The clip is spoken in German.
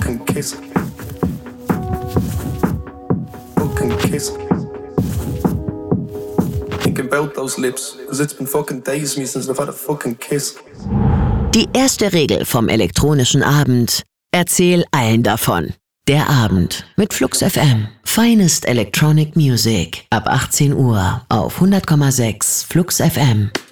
fucking kiss. Fucking kiss. Thinking about those lips, cause it's been fucking days me since I've had a fucking kiss. Die erste Regel vom elektronischen Abend: erzähl allen davon. Der Abend mit Flux FM. Finest Electronic Music ab 18 Uhr auf 100,6 Flux FM.